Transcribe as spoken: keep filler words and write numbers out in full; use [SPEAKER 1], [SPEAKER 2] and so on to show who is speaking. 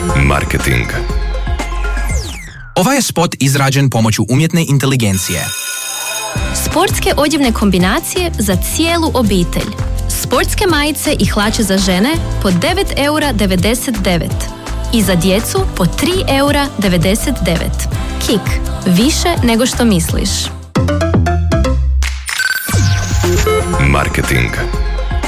[SPEAKER 1] Marketing.
[SPEAKER 2] Ovaj je spot izrađen pomoću umjetne inteligencije.
[SPEAKER 3] Sportske odjevne kombinacije za cijelu obitelj. Sportske majice i hlače za žene po devet eura devedeset devet i za djecu po tri eura devedeset devet. Kik, više nego što misliš.
[SPEAKER 1] Marketing.